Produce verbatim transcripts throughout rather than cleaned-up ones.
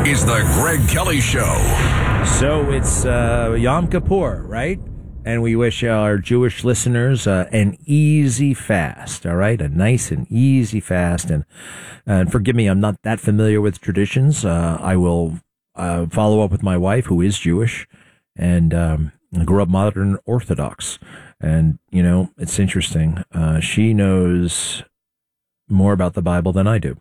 is the Greg Kelly Show. So it's uh, Yom Kippur, right? And we wish our Jewish listeners uh, an easy fast, all right? A nice and easy fast. And, and forgive me, I'm not that familiar with traditions. Uh, I will uh, follow up with my wife, who is Jewish, and um, grew up modern Orthodox. And, you know, it's interesting. Uh, she knows more about the Bible than I do.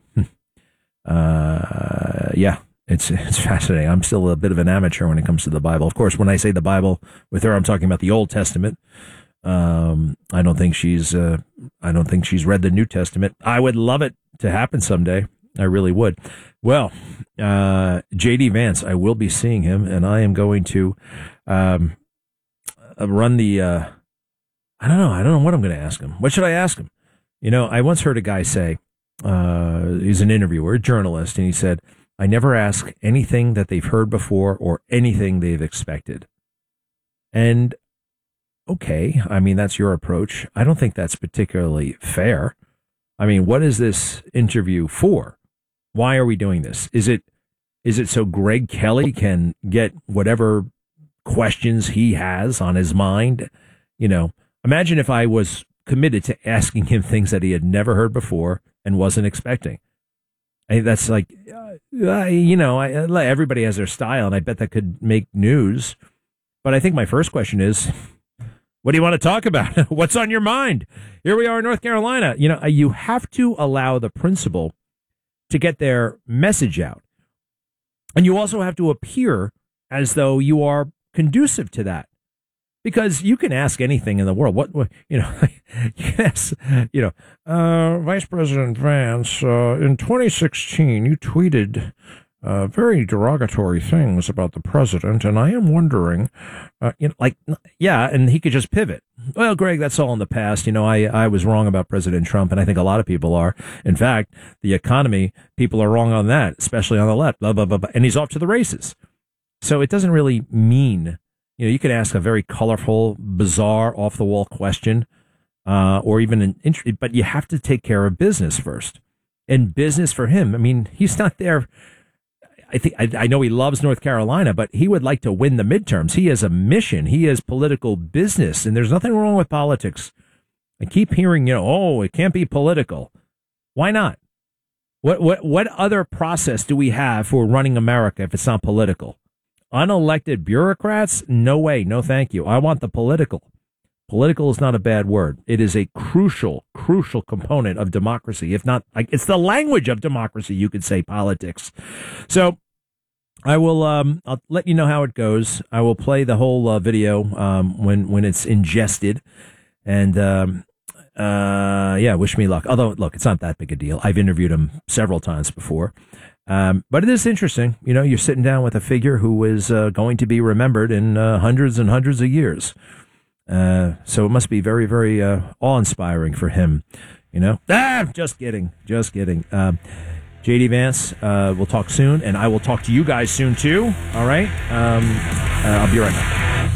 uh, yeah, it's it's fascinating. I'm still a bit of an amateur when it comes to the Bible. Of course, when I say the Bible with her, I'm talking about the Old Testament. Um, I don't think she's uh, I don't think she's read the New Testament. I would love it to happen someday. I really would. Well, uh, J D Vance, I will be seeing him, and I am going to um, run the. Uh, I don't know. I don't know what I'm going to ask him. What should I ask him? You know, I once heard a guy say, uh, he's an interviewer, a journalist, and he said, I never ask anything that they've heard before or anything they've expected. And, okay, I mean, that's your approach. I don't think that's particularly fair. I mean, what is this interview for? Why are we doing this? Is it is it so Greg Kelly can get whatever questions he has on his mind? You know, imagine if I was committed to asking him things that he had never heard before and wasn't expecting. I think that's like, uh, you know, I, everybody has their style, and I bet that could make news. But I think my first question is, what do you want to talk about? What's on your mind? Here we are in North Carolina. You know, you have to allow the principal to get their message out. And you also have to appear as though you are conducive to that. Because you can ask anything in the world. What, what you know, you can ask, you know, uh, Vice President Vance, uh, in twenty sixteen, you tweeted uh, very derogatory things about the president, and I am wondering, uh, you know, like, yeah, and he could just pivot. Well, Greg, that's all in the past. You know, I, I was wrong about President Trump, and I think a lot of people are. In fact, the economy, people are wrong on that, especially on the left, blah, blah, blah, blah, and he's off to the races. So it doesn't really mean... You know, you could ask a very colorful, bizarre, off-the-wall question, uh, or even an int- but you have to take care of business first. And business for him, I mean, he's not there. I think I, I know he loves North Carolina, but he would like to win the midterms. He has a mission. He has political business, and there's nothing wrong with politics. I keep hearing, you know, oh, it can't be political. Why not? What what what other process do we have for running America if it's not political? Unelected bureaucrats? No way. No, thank you. I want the political. Political is not a bad word. It is a crucial, crucial component of democracy. If not, it's the language of democracy, you could say, politics. So I will, um, I'll let you know how it goes. I will play the whole uh, video um, when, when it's ingested. And, um, uh, yeah, wish me luck. Although, look, it's not that big a deal. I've interviewed him several times before. Um, but it is interesting. You know, you're sitting down with a figure who is uh, going to be remembered in uh, hundreds and hundreds of years. Uh, so it must be very, very uh, awe-inspiring for him. You know? Ah, just kidding. Just kidding. Um, J D Vance, uh, we'll talk soon, and I will talk to you guys soon, too. All right? Um, uh, I'll be right back.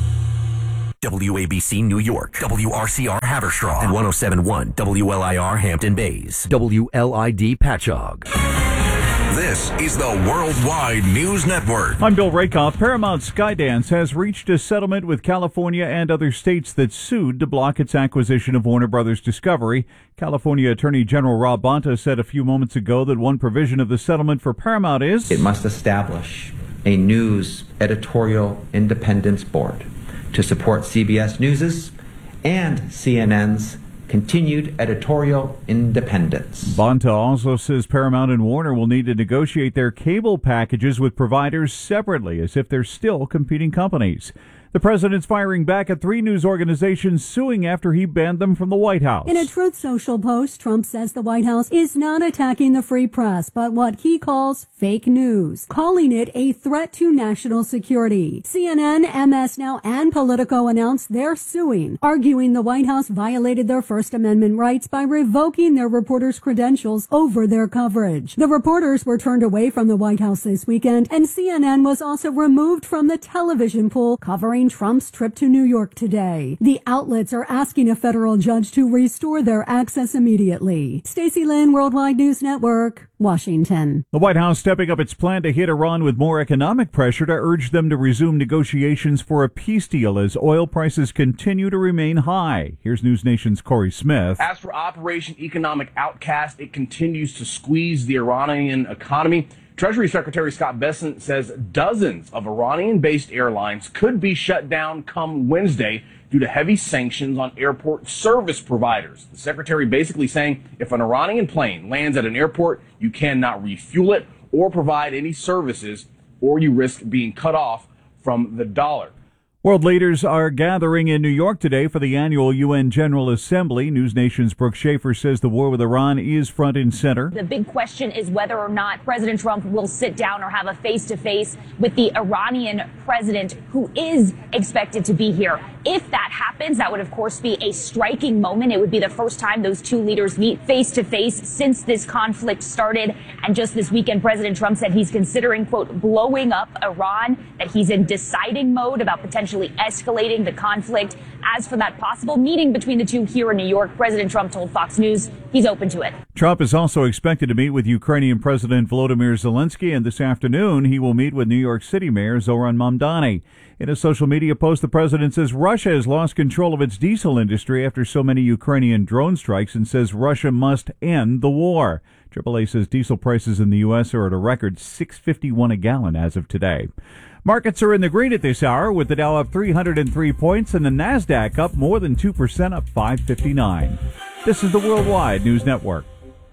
W A B C New York, W R C R Haverstraw, and one oh seven point one W L I R Hampton Bays, W L I D Patchogue. This is the Worldwide News Network. I'm Bill Rakoff. Paramount Skydance has reached a settlement with California and other states that sued to block its acquisition of Warner Brothers Discovery. California Attorney General Rob Bonta said a few moments ago that one provision of the settlement for Paramount is... It must establish a news editorial independence board to support C B S News's and C N N's continued editorial independence. Bonta also says Paramount and Warner will need to negotiate their cable packages with providers separately, as if they're still competing companies. The president's firing back at three news organizations suing after he banned them from the White House. In a Truth Social post, Trump says the White House is not attacking the free press, but what he calls fake news, calling it a threat to national security. C N N, M S Now, and Politico announced they're suing, arguing the White House violated their First Amendment rights by revoking their reporters' credentials over their coverage. The reporters were turned away from the White House this weekend, and C N N was also removed from the television pool covering covering Trump's trip to New York today. The outlets are asking a federal judge to restore their access immediately. Stacey Lynn, Worldwide News Network, Washington. The White House stepping up its plan to hit Iran with more economic pressure to urge them to resume negotiations for a peace deal as oil prices continue to remain high. Here's News Nation's Corey Smith. As for Operation Economic Outcast, it continues to squeeze the Iranian economy. Treasury Secretary Scott Bessent says dozens of Iranian-based airlines could be shut down come Wednesday due to heavy sanctions on airport service providers. The secretary basically saying if an Iranian plane lands at an airport, you cannot refuel it or provide any services, or you risk being cut off from the dollar. World leaders are gathering in New York today for the annual U N General Assembly. News Nation's Brooke Schaefer says the war with Iran is front and center. The big question is whether or not President Trump will sit down or have a face-to-face with the Iranian president, who is expected to be here. If that happens, that would, of course, be a striking moment. It would be the first time those two leaders meet face-to-face since this conflict started. And just this weekend, President Trump said he's considering, quote, blowing up Iran, that he's in deciding mode about potentially escalating the conflict. As for that possible meeting between the two here in New York, President Trump told Fox News he's open to it. Trump is also expected to meet with Ukrainian President Volodymyr Zelensky, and this afternoon he will meet with New York City Mayor Zoran Mamdani. In a social media post, the president says Russia has lost control of its diesel industry after so many Ukrainian drone strikes and says Russia must end the war. triple A says diesel prices in the U S are at a record six fifty-one a gallon as of today. Markets are in the green at this hour, with the Dow up three hundred three points and the NASDAQ up more than two percent, up five fifty-nine. This is the Worldwide News Network.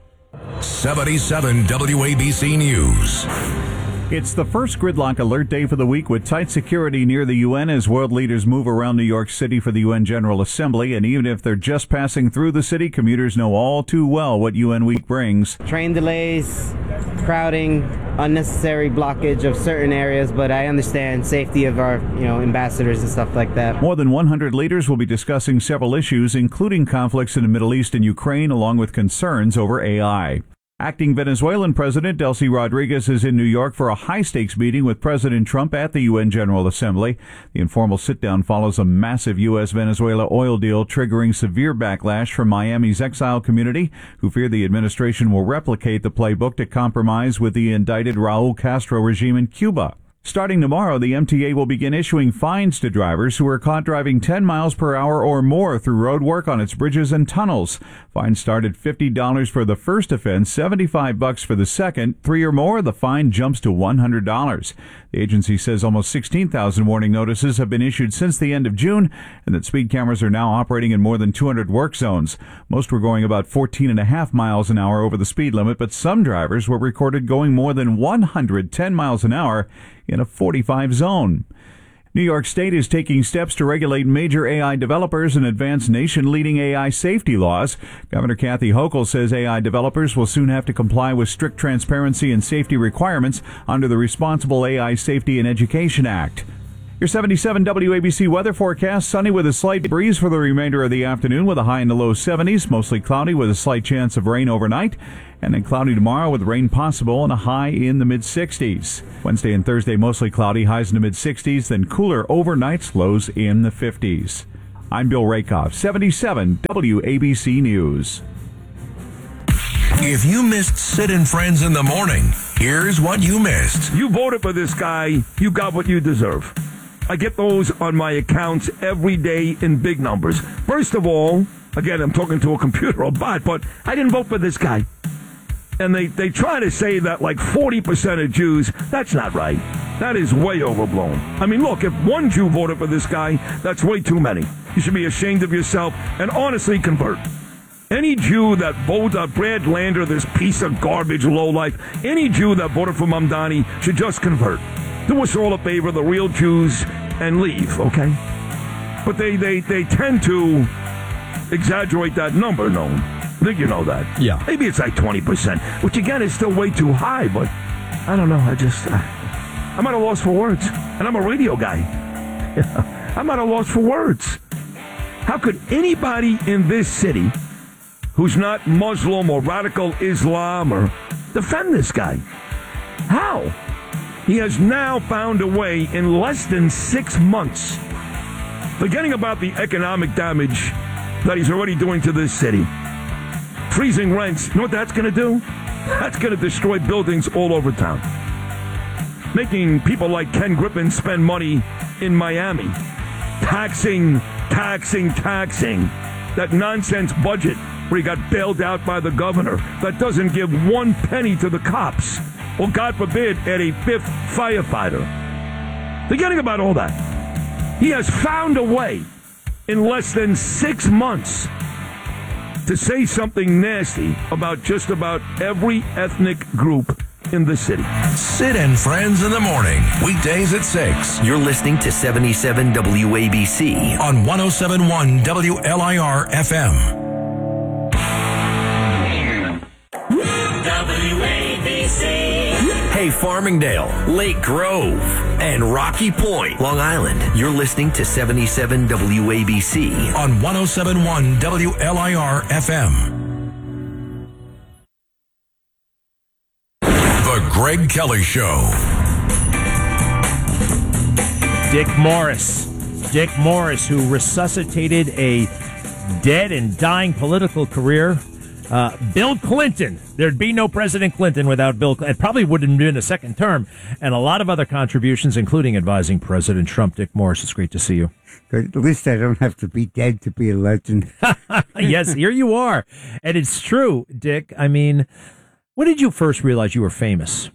seventy-seven W A B C News. It's the first gridlock alert day for the week, with tight security near the U N as world leaders move around New York City for the U N General Assembly. And even if they're just passing through the city, commuters know all too well what U N Week brings. Train delays, crowding, unnecessary blockage of certain areas, but I understand safety of our, you know, ambassadors and stuff like that. More than one hundred leaders will be discussing several issues, including conflicts in the Middle East and Ukraine, along with concerns over A I. Acting Venezuelan President Delcy Rodriguez is in New York for a high-stakes meeting with President Trump at the U N General Assembly. The informal sit-down follows a massive U S Venezuela oil deal, triggering severe backlash from Miami's exile community, who fear the administration will replicate the playbook to compromise with the indicted Raul Castro regime in Cuba. Starting tomorrow, the M T A will begin issuing fines to drivers who are caught driving ten miles per hour or more through road work on its bridges and tunnels. Fines start at fifty dollars for the first offense, seventy-five bucks for the second. Three or more, the fine jumps to one hundred dollars. The agency says almost sixteen thousand warning notices have been issued since the end of June, and that speed cameras are now operating in more than two hundred work zones. Most were going about fourteen and a half miles an hour over the speed limit, but some drivers were recorded going more than one hundred ten miles an hour in a forty-five zone. New York State is taking steps to regulate major A I developers and advance nation-leading A I safety laws. Governor Kathy Hochul says A I developers will soon have to comply with strict transparency and safety requirements under the Responsible A I Safety and Education Act. Your seventy-seven W A B C weather forecast: sunny with a slight breeze for the remainder of the afternoon with a high in the low seventies, mostly cloudy with a slight chance of rain overnight, and then cloudy tomorrow with rain possible and a high in the mid-sixties. Wednesday and Thursday mostly cloudy, highs in the mid-sixties, then cooler overnights, lows in the fifties. I'm Bill Rakoff, seventy-seven W A B C News. If you missed Sid and Friends in the morning, here's what you missed. You voted for this guy, you got what you deserve. I get those on my accounts every day in big numbers. First of all, again, I'm talking to a computer or bot, but I didn't vote for this guy. And they, they try to say that like forty percent of Jews, that's not right. That is way overblown. I mean, look, if one Jew voted for this guy, that's way too many. You should be ashamed of yourself and honestly convert. Any Jew that voted uh, Brad Lander, this piece of garbage lowlife, any Jew that voted for Mamdani should just convert. Do us all a favor, the real Jews, and leave, okay? But they, they, they tend to exaggerate that number, no? I think you know that. Yeah. Maybe it's like twenty percent, which again is still way too high, but I don't know. I just, uh, I'm at a loss for words. And I'm a radio guy. I'm at a loss for words. How could anybody in this city who's not Muslim or radical Islam or defend this guy? How? He has now found a way in less than six months Forgetting about the economic damage that he's already doing to this city. Freezing rents, you know what that's going to do? That's going to destroy buildings all over town. Making people like Ken Griffin spend money in Miami. Taxing, taxing, taxing. That nonsense budget where he got bailed out by the governor that doesn't give one penny to the cops. Or, God forbid, add a fifth firefighter. Forgetting about all that. He has found a way in less than six months to say something nasty about just about every ethnic group in the city. Sid and Friends in the morning, weekdays at six. You're listening to seventy-seven W A B C on one oh seven point one W L I R F M. W A B C. Hey, Farmingdale, Lake Grove, and Rocky Point, Long Island. You're listening to seventy-seven W A B C on one oh seven point one W L I R F M. The Greg Kelly Show. Dick Morris. Dick Morris, who resuscitated a dead and dying political career. Uh, Bill Clinton. There'd be no President Clinton without Bill Clinton. It probably wouldn't have been a second term. And a lot of other contributions, including advising President Trump. Dick Morris, it's great to see you. Good. At least I don't have to be dead to be a legend. Yes, here you are. And it's true, Dick. I mean, when did you first realize you were famous?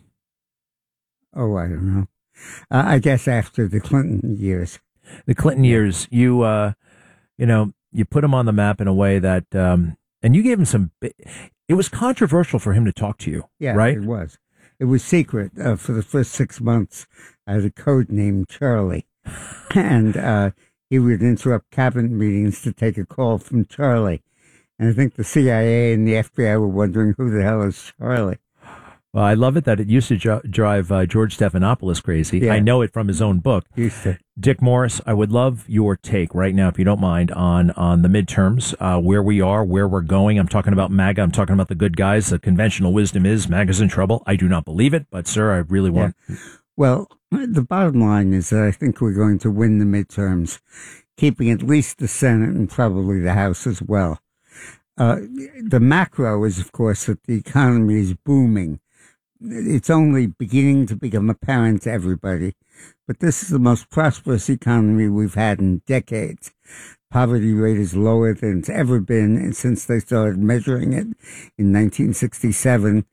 Oh, I don't know. Uh, I guess after the Clinton years. The Clinton years, you, uh, you know, you put him on the map in a way that, um, and you gave him some, it was controversial for him to talk to you, yeah, right? It was. It was secret. Uh, for the first six months, I had a code named Charlie. And uh, he would interrupt cabinet meetings to take a call from Charlie. And I think the C I A and the F B I were wondering who the hell is Charlie. Well, I love it that it used to jo- drive uh, George Stephanopoulos crazy. Yeah. I know it from his own book. Used to. Dick Morris, I would love your take right now, if you don't mind, on on the midterms, uh, where we are, where we're going. I'm talking about MAGA. I'm talking about the good guys. The conventional wisdom is MAGA's in trouble. I do not believe it, but, sir, I really want... Yeah. Well, the bottom line is that I think we're going to win the midterms, keeping at least the Senate and probably the House as well. Uh, the macro is, of course, that the economy is booming. It's only beginning to become apparent to everybody, but this is the most prosperous economy we've had in decades. Poverty rate is lower than it's ever been since they started measuring it in nineteen sixty-seven.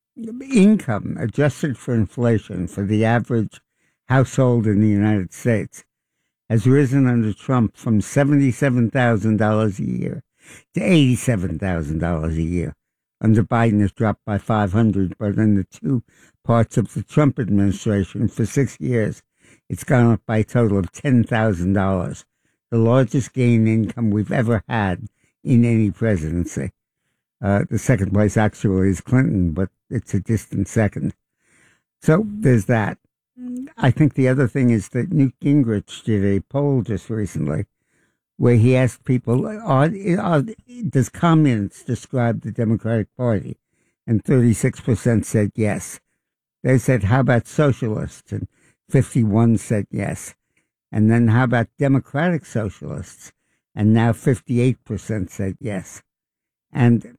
Income, adjusted for inflation, for the average household in the United States, has risen under Trump from seventy-seven thousand dollars a year to eighty-seven thousand dollars a year. Under Biden, it's dropped by five hundred, but in the two parts of the Trump administration for six years, it's gone up by a total of ten thousand dollars, the largest gain in income we've ever had in any presidency. Uh, the second place actually is Clinton, but it's a distant second. So there's that. I think the other thing is that Newt Gingrich did a poll just recently where he asked people, are, are, does communists describe the Democratic Party? And thirty-six percent said yes. They said, how about socialists? And fifty-one said yes. And then how about democratic socialists? And now fifty-eight percent said yes. And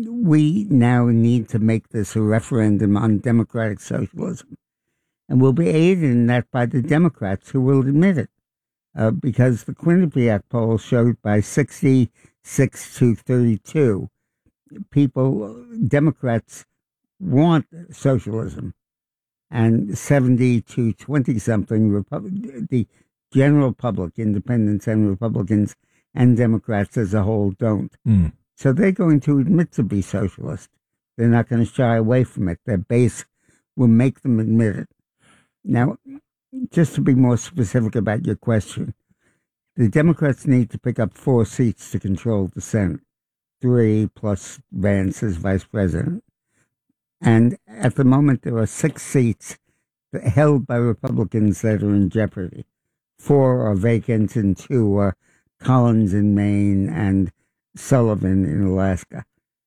we now need to make this a referendum on democratic socialism. And we'll be aided in that by the Democrats who will admit it. Uh, because the Quinnipiac poll showed by sixty-six to thirty-two, people, Democrats want socialism, and seventy to twenty-something, Repub- the general public, independents and Republicans and Democrats as a whole don't. Mm. So they're going to admit to be socialist. They're not going to shy away from it. Their base will make them admit it. Now, just to be more specific about your question, the Democrats need to pick up four seats to control the Senate, three plus Vance as vice president. And at the moment, there are six seats held by Republicans that are in jeopardy. Four are vacant and two are Collins in Maine and Sullivan in Alaska.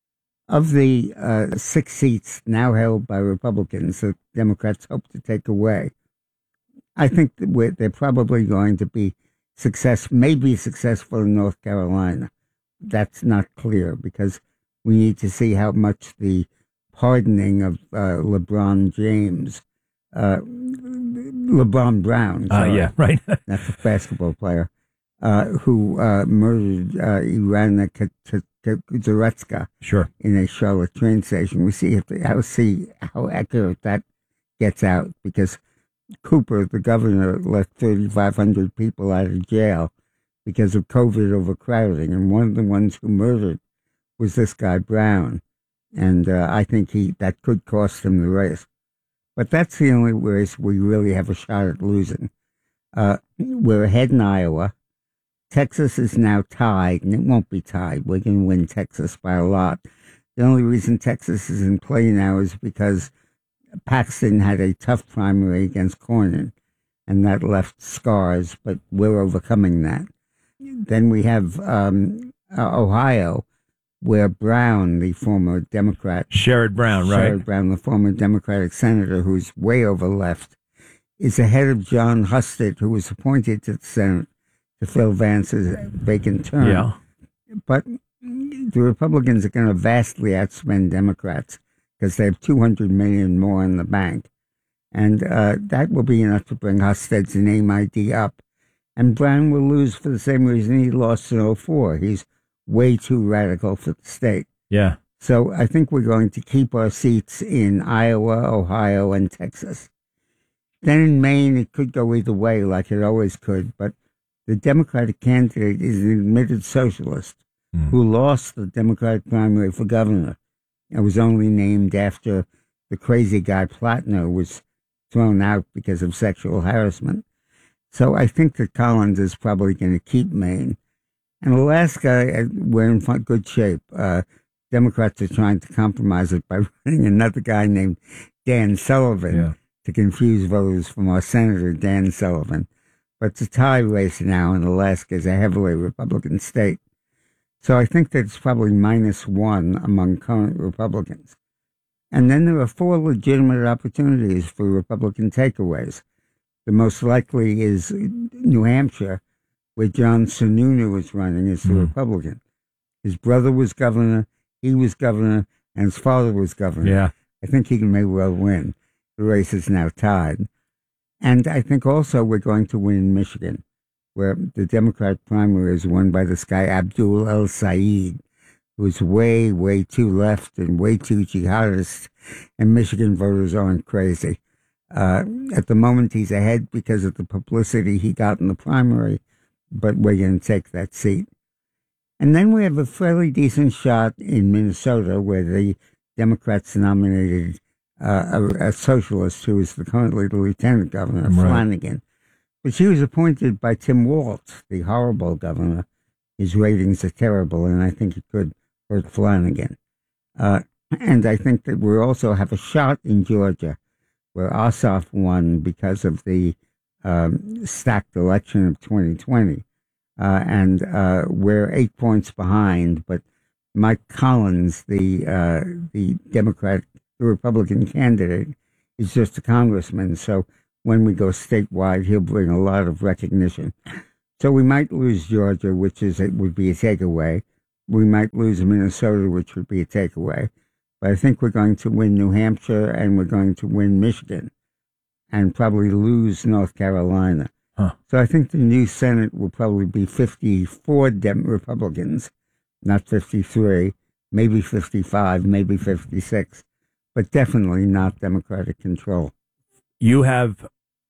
Of the uh, six seats now held by Republicans that Democrats hope to take away, I think that we're, they're probably going to be success may be successful in North Carolina. That's not clear because we need to see how much the pardoning of uh, LeBron James, uh, LeBron Brown, Uh, sorry, yeah, right. that's a basketball player, uh, who uh, murdered uh, Irina Kuzeretska Sure. in a Charlotte train station. We see if the, how see how accurate that gets out because Cooper, the governor, let thirty-five hundred people out of jail because of COVID overcrowding, and one of the ones who murdered was this guy Brown, and uh, I think he that could cost him the race. But that's the only race we really have a shot at losing. Uh, we're ahead in Iowa. Texas is now tied, and it won't be tied. We're going to win Texas by a lot. The only reason Texas is in play now is because Paxton had a tough primary against Cornyn, and that left scars, but we're overcoming that. Then we have um, uh, Ohio, where Brown, the former Democrat, Sherrod Brown, right? Sherrod Brown, the former Democratic senator who's way over left, is ahead of John Husted, who was appointed to the Senate to fill Vance's vacant term. Yeah. But the Republicans are going to vastly outspend Democrats because they have two hundred million dollars more in the bank. And uh, that will be enough to bring Husted's name I D up. And Brown will lose for the same reason he lost in oh four. He's way too radical for the state. Yeah. So I think we're going to keep our seats in Iowa, Ohio, and Texas. Then in Maine, it could go either way, like it always could. But the Democratic candidate is an admitted socialist mm. who lost the Democratic primary for governor. It was only named after the crazy guy Platner was thrown out because of sexual harassment. So I think that Collins is probably going to keep Maine. And Alaska, we're in good shape. Uh, Democrats are trying to compromise it by running another guy named Dan Sullivan yeah. to confuse voters from our Senator Dan Sullivan. But it's a tie race now, and Alaska is a heavily Republican state. So I think that it's probably minus one among current Republicans. And then there are four legitimate opportunities for Republican takeaways. The most likely is New Hampshire, where John Sununu is running as the mm. Republican. His brother was governor, he was governor, and his father was governor. Yeah. I think he may well win. The race is now tied. And I think also we're going to win in Michigan, where the Democrat primary is won by this guy Abdul El Sayed, who's way, way too left and way too jihadist, and Michigan voters aren't crazy. Uh, at the moment, he's ahead because of the publicity he got in the primary, but we're going to take that seat. And then we have a fairly decent shot in Minnesota, where the Democrats nominated uh, a, a socialist who is the, currently the lieutenant governor, right. Flanagan. But she was appointed by Tim Walz, the horrible governor. His ratings are terrible, and I think it could hurt Flanagan. Uh, and I think that we also have a shot in Georgia, where Ossoff won because of the um, stacked election of twenty twenty. Uh, and uh, we're eight points behind, but Mike Collins, the uh, the Democrat, the Republican candidate, is just a congressman. So when we go statewide, he'll bring a lot of recognition. So we might lose Georgia, which is it would be a takeaway. We might lose Minnesota, which would be a takeaway. But I think we're going to win New Hampshire and we're going to win Michigan and probably lose North Carolina. Huh. So I think the new Senate will probably be fifty-four Dem- Republicans, not fifty-three, maybe fifty-five, maybe fifty-six, but definitely not Democratic control. You have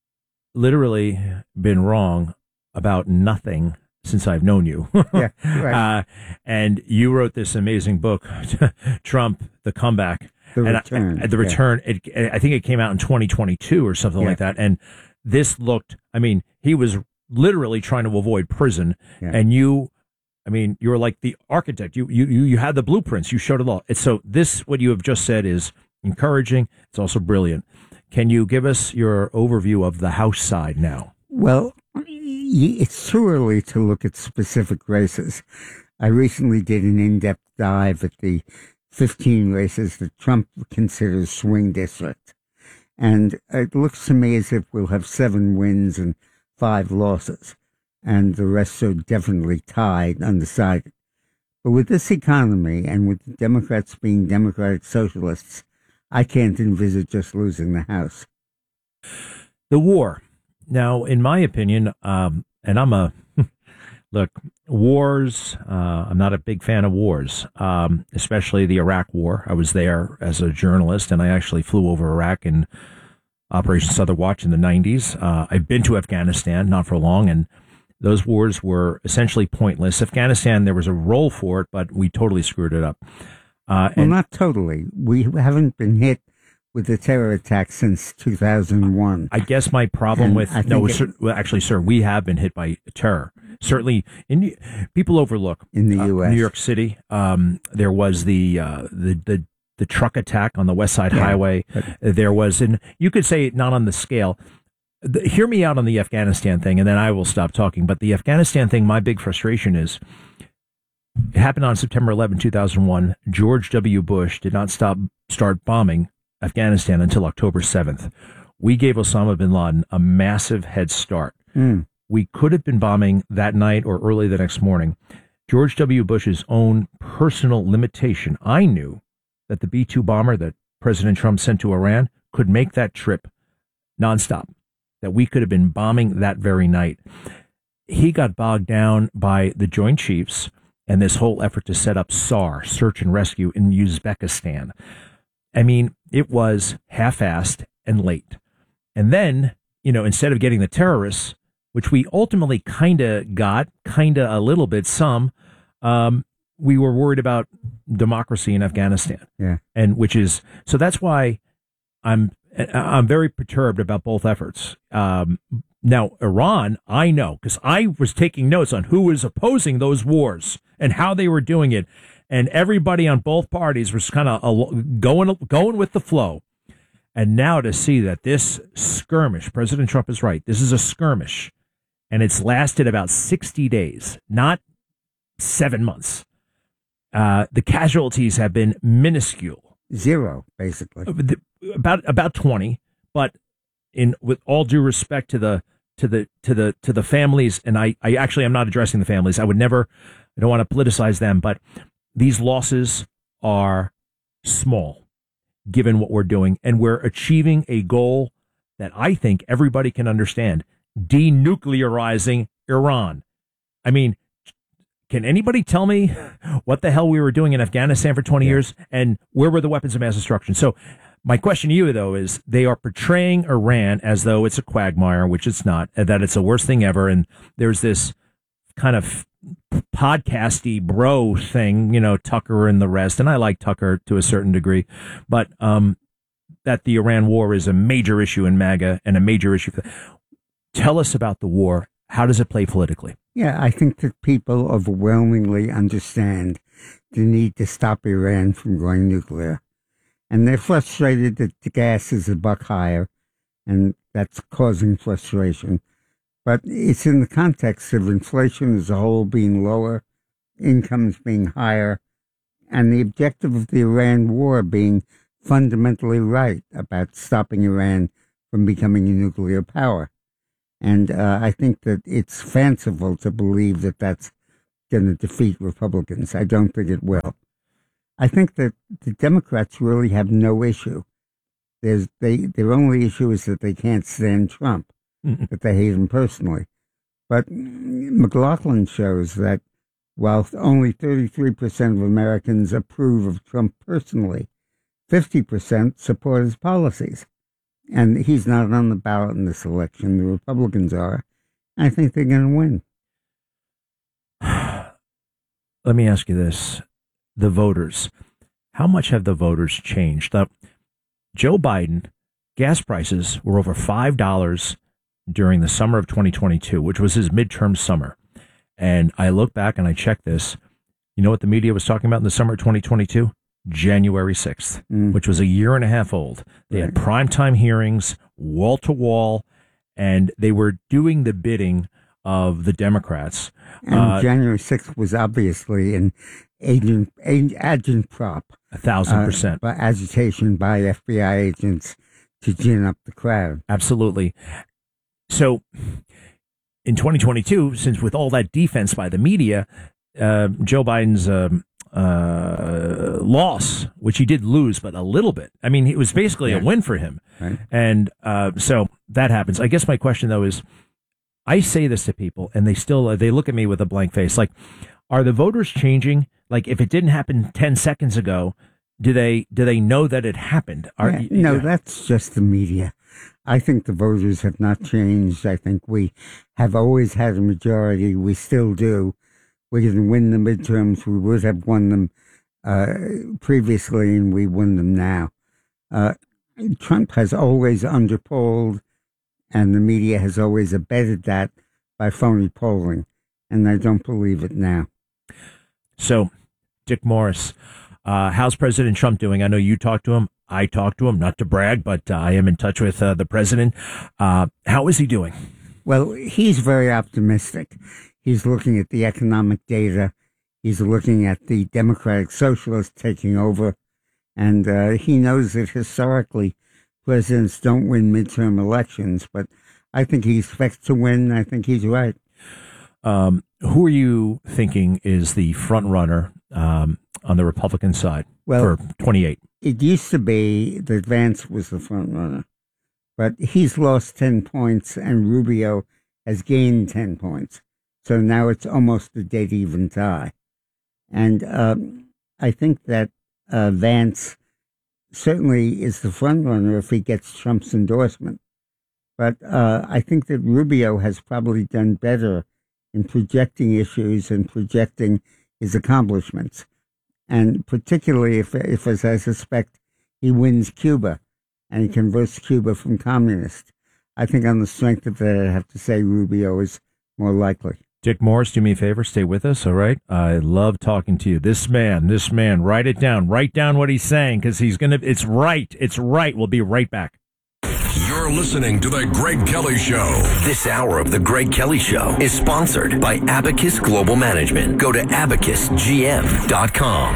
literally been wrong about nothing since I've known you. Yeah, right. uh, and you wrote this amazing book, Trump, The Comeback. The and Return. I, the Return. Yeah. It, I think it came out in twenty twenty-two or something yeah. like that. And this looked, I mean, he was literally trying to avoid prison. Yeah. And you, I mean, you were like the architect. You, you, you had the blueprints. You showed it all. It's so this, what you have just said is encouraging. It's also brilliant. Can you give us your overview of the House side now? Well, it's too early to look at specific races. I recently did an in-depth dive at the fifteen races that Trump considers swing districts. And it looks to me as if we'll have seven wins and five losses. and the rest are definitely tied, undecided. But with this economy and with the Democrats being Democratic Socialists, I can't envisage just losing the House. The war. Now, in my opinion, um, and I'm a, look, wars, uh, I'm not a big fan of wars, um, especially the Iraq War. I was there as a journalist, and I actually flew over Iraq in Operation Southern Watch in the nineties. Uh, I've been to Afghanistan, not for long, and those wars were essentially pointless. Afghanistan, there was a role for it, but we totally screwed it up. Uh, well, and, not totally. We haven't been hit with the terror attack since two thousand one. I guess my problem And with I no, think it- sir, well, actually, sir, we have been hit by terror. Certainly, in people overlook in the uh, U S New York City. Um, there was the uh, the the the truck attack on the West Side Yeah, Highway. but- There was, and you could say not on the scale. The, hear me out on the Afghanistan thing, and then I will stop talking. But the Afghanistan thing, my big frustration is, it happened on September eleventh, two thousand one. George W. Bush did not stop start bombing Afghanistan until October seventh. We gave Osama bin Laden a massive head start. Mm. We could have been bombing that night or early the next morning. George W. Bush's own personal limitation. I knew that the B two bomber that President Trump sent to Iran could make that trip nonstop, that we could have been bombing that very night. He got bogged down by the Joint Chiefs and this whole effort to set up S A R, search and rescue, in Uzbekistan. I mean, it was half-assed and late. And then, you know, instead of getting the terrorists, which we ultimately kind of got, kind of a little bit, some, um, we were worried about democracy in Afghanistan. Yeah. And which is, so that's why I'm, I'm very perturbed about both efforts. Um, now, Iran, I know, because I was taking notes on who was opposing those wars and how they were doing it. And everybody on both parties was kind of going, going with the flow. And now to see that this skirmish, President Trump is right, this is a skirmish, and it's lasted about sixty days, not seven months. Uh, the casualties have been minuscule. Zero, basically. About about twenty, but in with all due respect to the to the to the to the families, and I, I actually am not addressing the families. I would never, I don't want to politicize them, but these losses are small given what we're doing, and we're achieving a goal that I think everybody can understand: denuclearizing Iran. I mean, can anybody tell me what the hell we were doing in Afghanistan for twenty yeah. years, and where were the weapons of mass destruction? So my question to you, though, is they are portraying Iran as though it's a quagmire, which it's not, and that it's the worst thing ever. And there's this kind of podcasty bro thing, you know, Tucker and the rest. And I like Tucker to a certain degree, but um, that the Iran war is a major issue in MAGA and a major issue. For Tell us about the war. How does it play politically? Yeah, I think that people overwhelmingly understand the need to stop Iran from going nuclear. And they're frustrated that the gas is a buck higher, and that's causing frustration. But it's in the context of inflation as a whole being lower, incomes being higher, and the objective of the Iran war being fundamentally right about stopping Iran from becoming a nuclear power. And uh, I think that it's fanciful to believe that that's going to defeat Republicans. I don't think it will. I think that the Democrats really have no issue. There's they their only issue is that they can't stand Trump, that they hate him personally. But McLaughlin shows that while only thirty-three percent of Americans approve of Trump personally, fifty percent support his policies. And he's not on the ballot in this election. The Republicans are. I think they're going to win. Let me ask you this. The voters. How much have the voters changed? Now, Joe Biden, gas prices were over five dollars during the summer of twenty twenty-two, which was his midterm summer. And I look back and I check this. You know what the media was talking about in the summer of twenty twenty-two? January sixth, mm. which was a year and a half old. They right. had primetime hearings, wall to wall, and they were doing the bidding of the Democrats. And uh, January sixth was obviously an agent, agent prop. A thousand percent. Uh, by agitation by F B I agents to gin up the crowd. Absolutely. So in twenty twenty-two, since with all that defense by the media, uh, Joe Biden's um, uh, loss, which he did lose, but a little bit. I mean, it was basically yeah. a win for him. Right. And uh, so that happens. I guess my question, though, is I say this to people and they still, they look at me with a blank face. Like, are the voters changing? Like, if it didn't happen ten seconds ago, do they do they know that it happened? Are, yeah, no, yeah. that's just the media. I think the voters have not changed. I think we have always had a majority. We still do. We didn't win the midterms. We would have won them uh, previously, and we won them now. Uh, Trump has always underpolled, and the media has always abetted that by phony polling, and I don't believe it now. So, Dick Morris, uh, how's President Trump doing? I know you talked to him. I talked to him, not to brag, but uh, I am in touch with uh, the president. Uh, how is he doing? Well, he's very optimistic. He's looking at the economic data. He's looking at the Democratic Socialists taking over. And uh, he knows that historically presidents don't win midterm elections, but I think he expects to win. I think he's right. Um, who are you thinking is the front runner um, on the Republican side well, for twenty-eight? It used to be that Vance was the front runner, but he's lost ten points and Rubio has gained ten points. So now it's almost a dead even tie. And um, I think that uh, Vance certainly is the front runner if he gets Trump's endorsement. But uh, I think that Rubio has probably done better in projecting issues and projecting his accomplishments. And particularly if, if, as I suspect, he wins Cuba and he converts Cuba from communist. I think on the strength of that, I have to say Rubio is more likely. Dick Morris, do me a favor, stay with us, all right? I love talking to you. This man, this man, write it down. Write down what he's saying, because he's going to, it's right. It's right. We'll be right back. You're listening to The Greg Kelly Show. This hour of The Greg Kelly Show is sponsored by Abacus Global Management. Go to abacus g m dot com.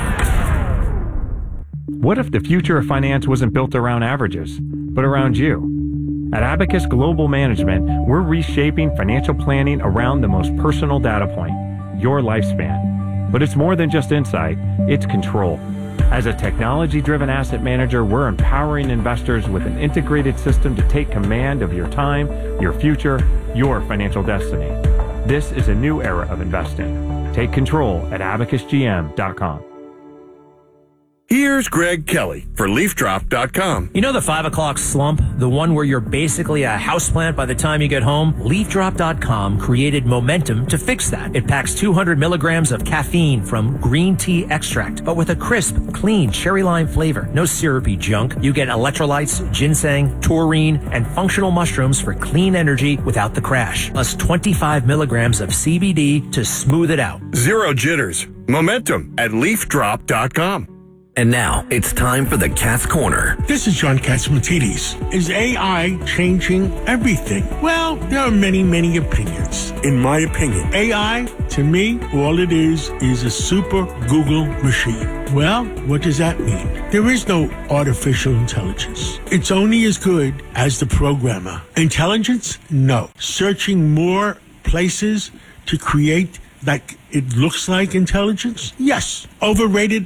What if the future of finance wasn't built around averages, but around you? At Abacus Global Management, we're reshaping financial planning around the most personal data point, your lifespan. But it's more than just insight, it's control. As a technology-driven asset manager, we're empowering investors with an integrated system to take command of your time, your future, your financial destiny. This is a new era of investing. Take control at abacus g m dot com. Here's Greg Kelly for leaf drop dot com. You know the five o'clock slump? The one where you're basically a houseplant by the time you get home? leaf drop dot com created Momentum to fix that. It packs two hundred milligrams of caffeine from green tea extract, but with a crisp, clean cherry lime flavor. No syrupy junk. You get electrolytes, ginseng, taurine, and functional mushrooms for clean energy without the crash. Plus twenty-five milligrams of C B D to smooth it out. Zero jitters. Momentum at leaf drop dot com. And now, it's time for the Cat's Corner. This is John Catsimatidis. Is A I changing everything? Well, there are many, many opinions. In my opinion, A I, to me, all it is, is a super Google machine. Well, what does that mean? There is no artificial intelligence. It's only as good as the programmer. Intelligence? No. Searching more places to create like it looks like intelligence? Yes. Overrated?